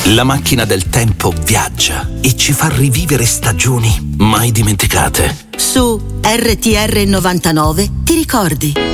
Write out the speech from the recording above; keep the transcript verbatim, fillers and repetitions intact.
La macchina del tempo viaggia e ci fa rivivere stagioni mai dimenticate. Su R T R novantanove ti ricordi?